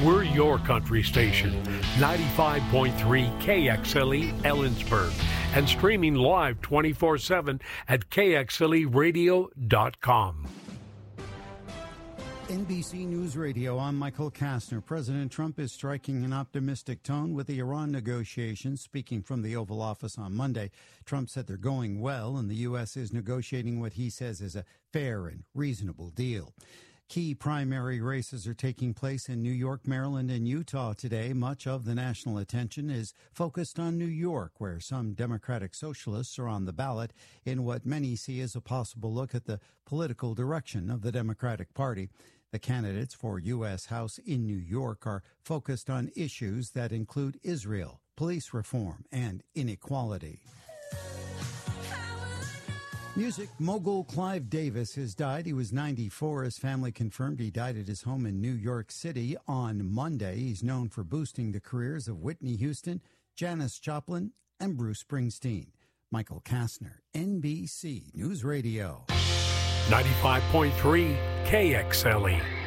We're your country station, 95.3 KXLE Ellensburg, and streaming live 24/7 at KXLEradio.com. NBC News Radio, I'm Michael Kastner. President Trump is striking an optimistic tone with the Iran negotiations. Speaking from the Oval Office on Monday, Trump said they're going well and the U.S. is negotiating what he says is a fair and reasonable deal. Key primary races are taking place in New York, Maryland, and Utah today. Much of the national attention is focused on New York, where some Democratic socialists are on the ballot in what many see as a possible look at the political direction of the Democratic Party. The candidates for U.S. House in New York are focused on issues that include Israel, police reform, and inequality. Music mogul Clive Davis has died. He was 94. His family confirmed he died at his home in New York City on Monday. He's known for boosting the careers of Whitney Houston, Janis Joplin, and Bruce Springsteen. Michael Kastner, NBC News Radio. 95.3 KXLE.